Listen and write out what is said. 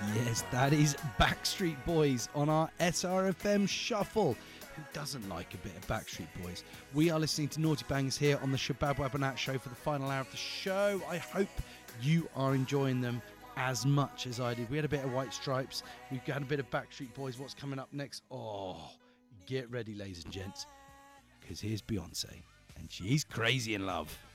Yes, that is Backstreet Boys on our SRFM Shuffle. Who doesn't like a bit of Backstreet Boys? We are listening to Naughty Bangers here on the Shabab Wabanat Show for the final hour of the show. I hope you are enjoying them as much as I did. We had a bit of White Stripes. We've got a bit of Backstreet Boys. What's coming up next? Oh, get ready, ladies and gents, because here's Beyonce, and she's crazy in love.